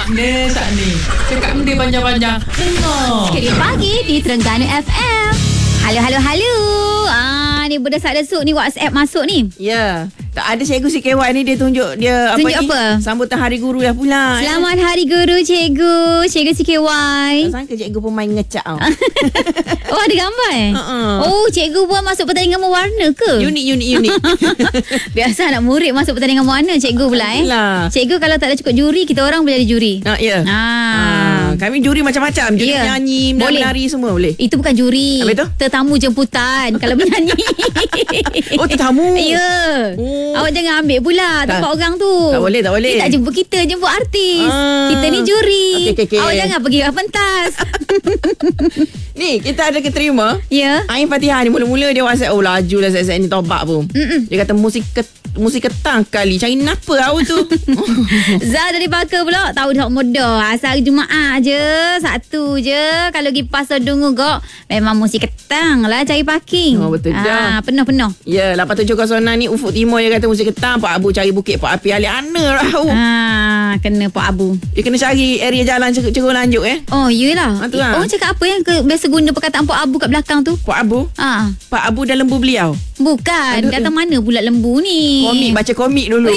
Ni Syak ni cakap benda panjang-panjang. Dengar Sikit pagi di Terengganu FM. Halo. Ni berdesak-desuk ni WhatsApp masuk ni. Ya. Tak ada cikgu CKY ni dia tunjuk dia Tunjuk apa ni? apa? Sambutan Hari Guru dah pula. Selamat Hari Guru cikgu. Cikgu CKY. Tak sangka cikgu pun main ngecak tau. Oh, ada gambar Oh, cikgu buat masuk pertandingan mewarna ke? Unik. Biasa anak murid masuk pertandingan mewarna cikgu pula Alhamdulillah. Cikgu kalau tak ada cukup juri, kita orang boleh jadi juri. Ya. Kami juri macam-macam. Juri menyanyi, menari semua boleh. Itu bukan juri. Apa itu? Tetamu jemputan kalau menyanyi. Oh, tetamu. Ya. Awak jangan ambil pula tempat orang tu. Tak boleh. Dia tak jemput kita, jemput artis. Kita ni juri. Okey. Awak jangan pergi pentas. Ni, kita ada keterima. Ya. Ain Fatihah ni mula-mula dia WhatsApp. Oh, laju lah set ni tobat pun. Dia kata musik ketang kali. Cari napa awak tu? Zah dari Bakar pula. Tahu dah mudah. Asal hari Jumaat je. Satu je. Kalau pergi pasar Dungu kok, memang musik ketang lah cari parking. Oh, betul dah. Penuh-penuh. Ya, 870 ni Ufuk Timur dia kata musik ketang. Pak Abu cari bukit Pak Api alik ana rahu. Kena Pak Abu. Dia kena cari area jalan ceruk lanjut Oh, yelah. Tu lah. Orang cakap apa yang biasa guna perkataan Pak Abu kat belakang tu? Pak Abu? Pak Abu dan lembu beliau. Bukan. Datang mana pula lembu ni? Baca komik dulu.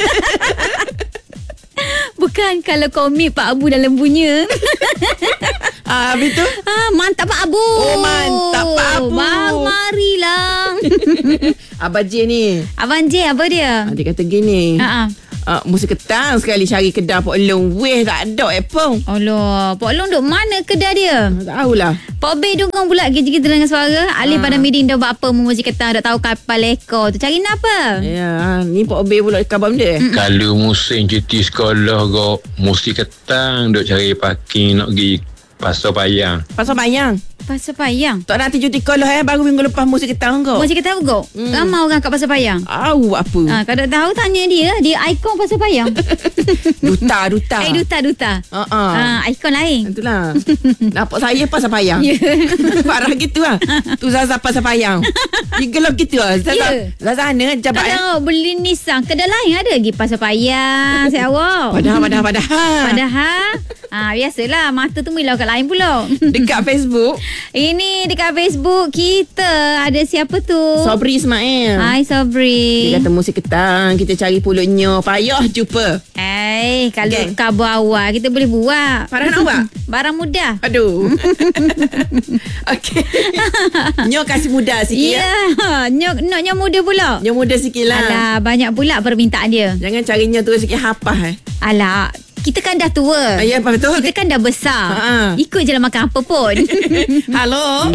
Bukan, kalau komik Pak Abu dan lembunya. Habis tu? Mantap Pak Abu. Oh, mantap Pak Abu. Bang, marilah. Abang J ni. Abang J apa dia? Dia kata gini. Musik ketang sekali cari kedai Pok Long. Weh, tak ada pun. Alah, Pok Long duk mana kedai dia? Tak tahulah. Pok Bay dukung pula kita dengan suara. Alih pada meeting dah buat apa musik ketang, dah tahu kapal lekor tu. Cari apa? Ya, ni Pok Bay pula khabar benda. Kalau musim cuti sekolah kau musik ketang duk cari parking nak pergi Pasar Payang. Pasal bayang. Pasar Payang. Tak nanti cuti sekolah baru minggu lepas musik ketang kau. Musik ketang kau? Ramai orang kat Pasar Payang. Apa? Kalau tahu tanya dia. Dia ikon Pasar Payang. Duta. Duta. Ikon lain. Itulah. Nampak saya Pasar Payang. Parah gitu lah. Tu Zaza Pasar Payang. Dia gelap gitu lah. Zaza mana jabat. Kalau beli Nissan, kedai lain ada lagi Pasar Payang. Saya awak. Padahal. Biasalah. Mata tu milau kat lain pula. Dekat Facebook. Ini dekat Facebook kita ada siapa tu? Sobri Ismail. Hai Sobri. Dia kata musik ketang, kita cari pulutnya. Payah jumpa. Kalau khabar awal kita boleh buat. Parah nak buat? Barang mudah. Aduh. Okey. Nyok kasih mudah sikit ya. Nyok muda pula. Nyok muda sikit lah. Alah, banyak pula permintaan dia. Jangan carinya tu sikit hapah. Alah, kita kan dah tua. Ya, betul. Kita kan dah besar. Ikut je lah makan apa pun. Halo.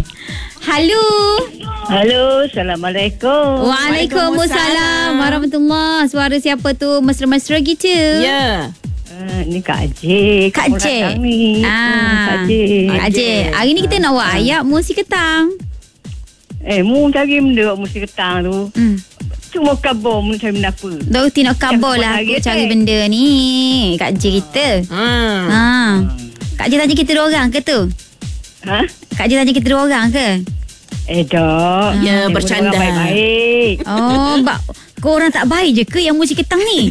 Assalamualaikum. Waalaikumsalam warahmatullahi. Suara siapa tu? Mesra-mesra gitu. Ya. Ni Kak J. Kak J. Kak J. Kak J. Hari ni kita nak buat ayat musik ketang. Mu cari benda musik ketang tu. Cuma kabar mu cari benda apa? Dokti nak kabar lah aku cari benda ni. Kak J kita. Kak J tanya kita dua orang ke tu? Kak J tanya kita dua orang ke? Tak. Ya, bercanda. Baik-baik. Oh, korang tak baik je ke yang musik ketang ni?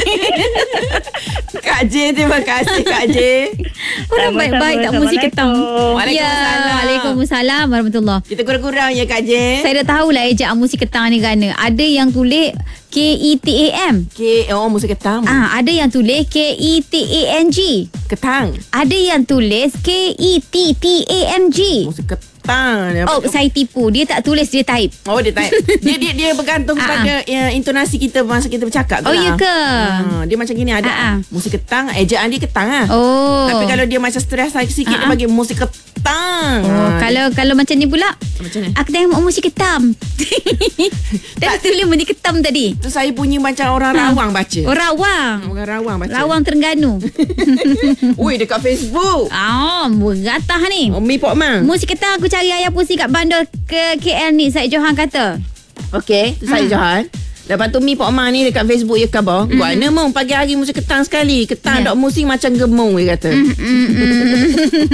Kak J, terima kasih Kak J. Orang baik-baik tak musik ketang. Waalaikumsalam. Waalaikumsalam warahmatullahi. Kita kurang-kurang ya Kak J. Saya dah tahulah ejaan musik ketang ni kerana ada yang tulis KETAM. Musik ketang. Ada yang tulis KETANG. Ketang. Ada yang tulis KETTANG. Musik ketang. Saya tipu. Dia tak tulis, dia type. Oh, dia type. dia bergantung pada intonasi kita masa kita bercakap tu. Oh, ya ke? Dia macam gini ada musik ketang, ejaan dia ketang lah. Oh. Tapi kalau dia macam stres sikit dia bagi musik ketang. Kalau macam ni pula, macam ni? aku tengok musik ketam. Dah tulis musik ketam tadi. Tu saya bunyi macam orang rawang baca. Orang rawang baca. Rawang Terengganu. Ui, dekat Facebook. Beratah ni. Mi Pok Mang. Musik ketang aku cari ayah pusi kat bandar ke KL ni. Syed Johan kata. Okey, Syed Johan. Lepas tu Mi Pok Mang ni dekat Facebook dia khabar. Buatnya mong pagi hari musik ketang sekali. Ketang dok musik macam gemung dia kata.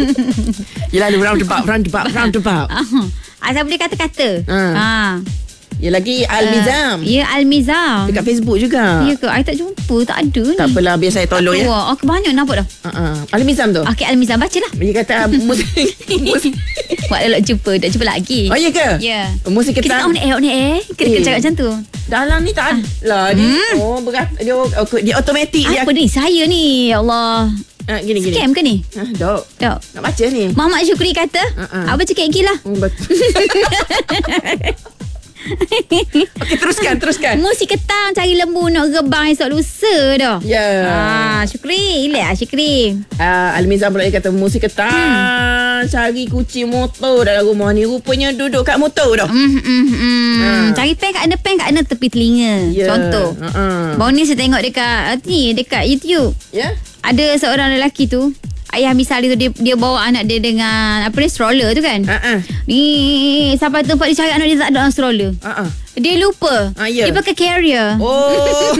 Yelah round about. Asal boleh kata-kata. Ya lagi Al-Mizam. Ya, Al-Mizam. Dekat Facebook juga. Ya ke? I tak jumpa. Tak ada ni. Tak apalah, biar saya tolong ya. Wah, banyak nampak dah. Al-Mizam tu. Okey, Al-Mizam. Bacalah. Dia kata musik. Buat dah nak jumpa. Tak jumpa lagi. Oh, ya ke? Ya. Musik Kita ketang. on air. Kena cakap macam tu. Dalam ni tak ada lah. Dia, berat. Dia automatik. Dia Apa ni? Saya ni. Ya Allah. Gini. Scam ke ni? Dok. Dok. Nak baca ni. Muhammad Syukri kata, Abang cakap gila. Betul. Okey, teruskan. Musik ketang cari lembu nak gebang esok lusa dah. Ya. Syukri. Relax Syukri. Al-Mizam pula dia kata musik ketang. Cari kucing motor dalam rumah ni. Rupanya duduk kat motor dah. Cari pen kat mana tepi telinga. Ya. Contoh. Baru ni saya tengok dekat YouTube. Ya. Ada seorang lelaki tu, ayah misalnya tu dia bawa anak dia dengan stroller tu kan. Ni sampai tempat dia cari anak dia tak ada dalam stroller. Dia lupa. Ya. Dia pakai carrier. Oh.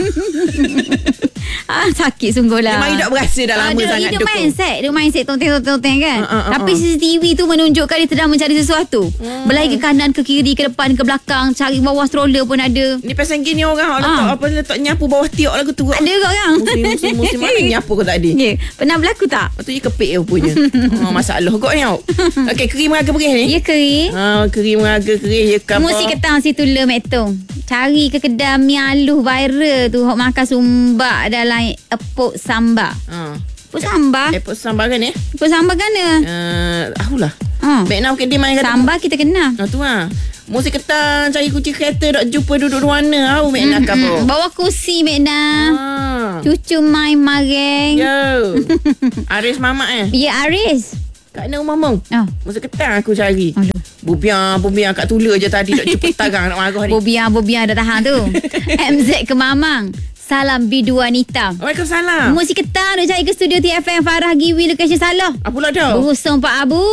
Sakit sungguh lah. Memang tak berasa dah lama sangat dukung. Dia mindset tonteng kan. Tapi CCTV tu menunjukkan dia sedang mencari sesuatu. Berlari ke kanan, ke kiri, ke depan, ke belakang, cari bawah stroller pun ada. Ni pasal gini orang letak nyapu bawah tiok lagu tu. Ada juga orang. Musim mana nyapu kau tak ada? Ya, pernah berlaku tak? Lepas tu dia kepik dia punya. Masalah kau ni. Okey, keri meraga perih ni. Ya, keri. Keri meraga perih. Musik ketang situ le metong. Cari ke kedai mi aluh viral tu hok makan sumbak dalam epok sambal. Epok sambal? Epok sambal kan ni? Epok sambal kan ni? Akulah. Baiklah ke dia main kata. Sambal kita kenal. Tu musik ketang cari kucing kereta dok jumpa duduk mana. Au Mek nak apa? Bawa kursi Mek Nak. Cucu main mareng. Yo. Aris mamak Ya Aris. Kat mana rumah mong? Musik ketang aku cari. Aduh. Bubiang kat Tula je tadi dok jumpa tarang nak marah ni. Bobiang dah tahan tu. MZ ke Mamang. Salam bidu wanita. Waalaikumsalam. Musik ketang duk cari ke studio TFM Farah Giwi location salah. Apa pula dah? Berusung Pak Abu.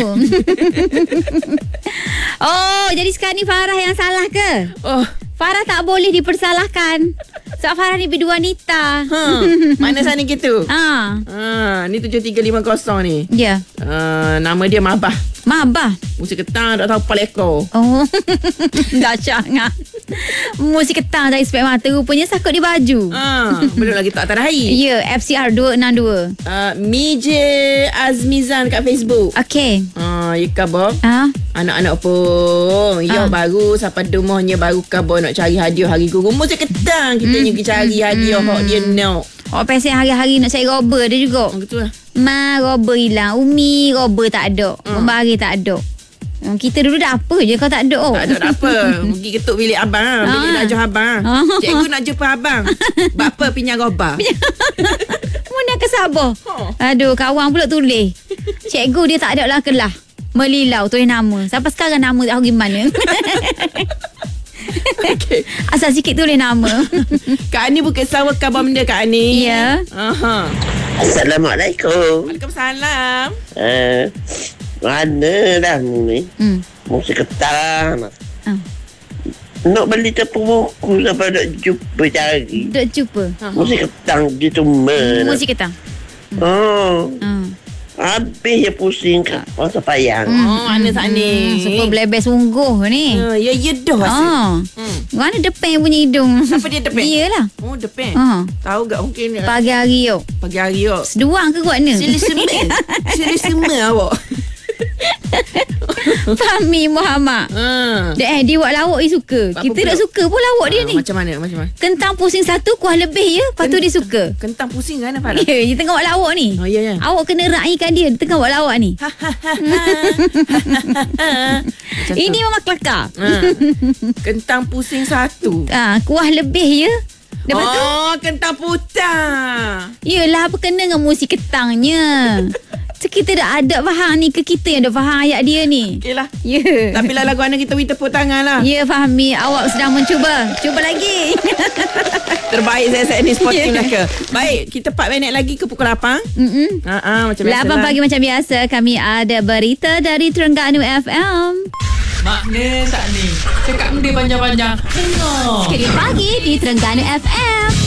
Oh, jadi sekarang ni Farah yang salah ke? Farah tak boleh dipersalahkan. Sebab Farah ni bidu wanita. Mana sana gitu? Ni 7350 ni. Ya. Nama dia Mabah. Mabah. Musik ketang tak tahu kepala ekor. Oh. Dahsyat ngah. Musik ketang dari spek mata rupanya sakut di baju. Belum lagi tak terakhir. Ya, FCR 262. Mije Azmizan kat Facebook. Okey. Ya khabar. Anak-anak pun. Ya baru sampai rumahnya baru khabar nak cari hadiah hari guru. Musik ketang kita pergi cari hadiah hak dia nak. Pasal hari-hari nak cari robber dia juga. Betul lah. Ma robber hilang. Umi robber tak ada. Pembari tak ada. Kita dulu dah apa je kau tak ada. Tak ada apa. Pergi ketuk bilik abang. Bilik nak jumpa abang. Cikgu nak jumpa abang. Bapa pinjam robber. Mana ke Sabah. Aduh, kawan pula tulis. Cikgu dia tak ada lah kelah. Melilau tulis nama. Sampai sekarang nama tak tahu gimana. Okay. Asal sikit tulis nama. Kak Ani bukan sawa khabar benda Kak Ani. Ya. Assalamualaikum. Waalaikumsalam. Mana dah ni? Musik ketang. Nak beli tepung buku sampai nak jumpa cari. Duk jumpa. Musik ketang gitu mana? Musik ketang. Habis je pusing kat masa payang. Mana sana? Super blebes sungguh ni. Ya dah rasa. Mana depan punya hidung? Siapa dia depan? Dia lah. Oh depan. Tahu tak mungkin Pagi hari yuk. pagi hari yuk. Seduang ke kuat ni? Sili semua awak. Fahmi Muhammad. Dia buat lawak dia suka. Apa Kita pula? tak suka pun lawak dia ni. Macam mana? Kentang pusing satu kuah lebih ya. Lepas tu dia suka. Kentang pusing kan Farah? Ya, dia tengah buat lawak ni. Ya. Awak kena raikan dia. Dia tengah buat lawak ni. Ini memang kelakar. Kentang pusing satu. Kuah lebih ya. Lepas tu kentang putah. yelah apa kena dengan musik ketangnya. So, kita dah ada faham ni ke kita yang dah faham ayat dia ni. Okey lah. Ya. Tapi lah lagu anak kita tepuk tangan lah. Ya Fahmi, awak sedang mencuba. Cuba lagi. Terbaik saya ni sporting Ya. lah ke. Baik, kita 4 minit lagi ke pukul 8. Macam biasa 8 pagi macam biasa. Kami ada berita dari Terengganu FM. Makna tak ni. Cakap benda panjang-panjang. Dengar. Sekali pagi di Terengganu FM.